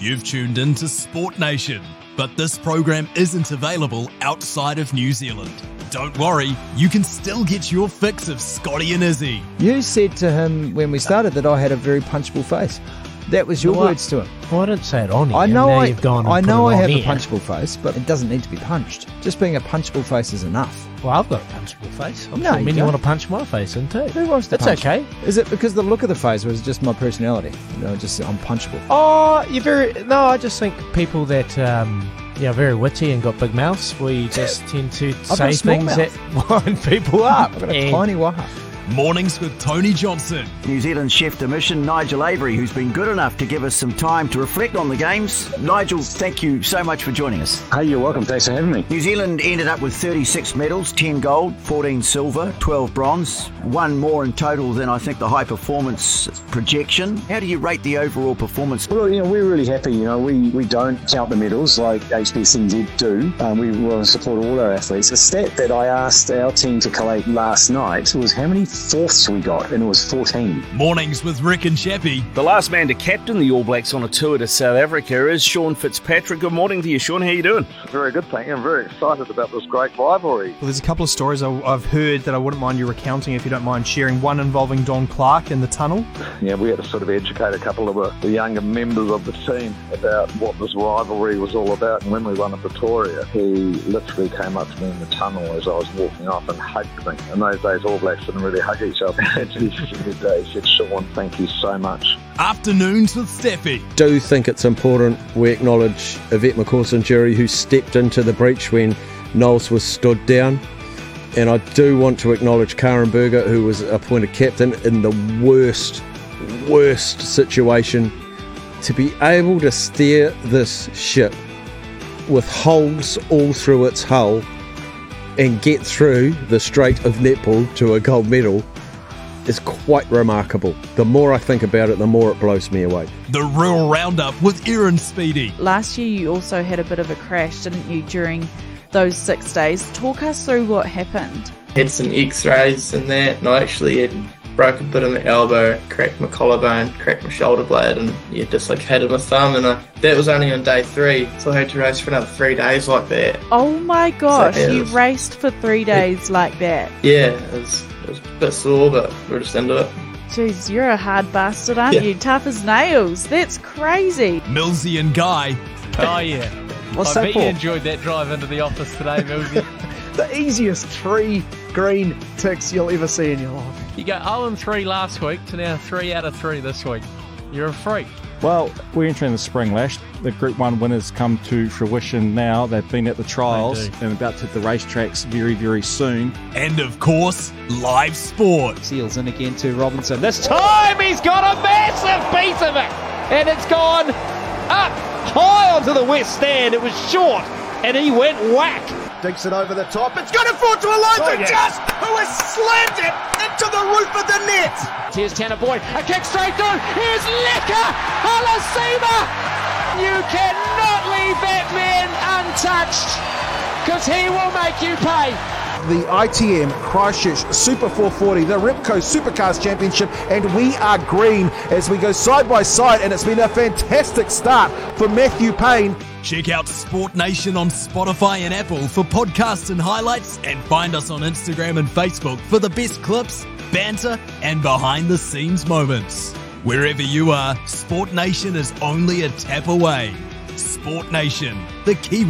You've tuned in to Sport Nation, but this program isn't available outside of New Zealand. Don't worry, you can still get your fix of Scotty and Izzy. You said to him when we started that I had a very punchable face. That was your words to him. Well, I didn't say it on here. I know I have a punchable face, but it doesn't need to be punched. Just being a punchable face is enough. Well, I've got a punchable face. I'm No, sure you many don't. want to punch my face in too. Who wants to That's punch? okay. Is it because the look of the face, or is it just my personality? Just I'm punchable. Oh, No, I just think people that very witty and got big mouths, we just tend to got say a small things mouth. that wind people up. I've got a And- tiny waha. Mornings with Tony Johnson. New Zealand chef de mission Nigel Avery, who's been good enough to give us some time to reflect on the games. Nigel, thank you so much for joining us. Hey, you're welcome. Thanks for having me. New Zealand ended up with 36 medals, 10 gold, 14 silver, 12 bronze, one more in total than I think the high performance projection. How do you rate the overall performance? Well, we're really happy. We don't count the medals like HPCZ do. We want to support all our athletes. The stat that I asked our team to collate last night was how many fourths we got, and it was 14. Mornings with Rick and Chappie. The last man to captain the All Blacks on a tour to South Africa is Sean Fitzpatrick. Good morning to you, Sean. How you doing? Very good, thank you. I'm very excited about this great rivalry. Well, there's a couple of stories I've heard that I wouldn't mind you recounting if you don't mind sharing. One involving Don Clark in the tunnel. Yeah, we had to sort of educate a couple of the younger members of the team about what this rivalry was all about. And when we won at Pretoria, he literally came up to me in the tunnel as I was walking off and hugged me. In those days, All Blacks didn't really hug each other. Actually, he said, Sean, thank you so much. Afternoons with Steffi. Do think it's important we acknowledge Yvette McCausland-Jury, who stepped into the breach when Knowles was stood down. And I do want to acknowledge Karen Berger, who was appointed captain in the worst situation. To be able to steer this ship with holes all through its hull and get through the Strait of Netball to a gold medal is quite remarkable. The more I think about it, the more it blows me away. The Rural Roundup with Erin Speedy. Last year you also had a bit of a crash, didn't you, during those 6 days? Talk us through what happened. Had some x-rays and that, and I actually had broke a bit of my elbow, cracked my collarbone, cracked my shoulder blade, and dislocated my thumb, and that was only on day 3, so I had to race for another 3 days like that. Oh my gosh, So, yeah, you raced for 3 days like that? Yeah, it was a bit sore, but we're just into it. Jeez, you're a hard bastard, aren't Yeah. you? Tough as nails. That's crazy. Millsy and Guy. Oh yeah. What's I that bet for? you enjoyed that drive into the office today, Millsy. The easiest 3 green ticks you'll ever see in your life. You go 0-3 last week to now 3 out of 3 this week. You're a freak. Well, we're entering the spring, Lash. The Group 1 winners come to fruition now. They've been at the trials and about to hit the racetracks very, very soon. And of course, live sport. Seals in again to Robinson. This time he's got a massive piece of it, and it's gone up high onto the west stand. It was short, and he went whack. Digs it over the top. It's going to fall to Elijah Just, who has slammed it into the roof of the net. Here's Tanner Boyd. A kick straight through. Here's Leka Halasima. You cannot leave that man untouched, because he will make you pay. The ITM Christchurch Super 440, the Repco Supercars Championship, and we are green as we go side by side, and it's been a fantastic start for Matthew Payne. Check out Sport Nation on Spotify and Apple for podcasts and highlights, and find us on Instagram and Facebook for the best clips, banter, and behind-the-scenes moments. Wherever you are, Sport Nation is only a tap away. Sport Nation, the Kiwi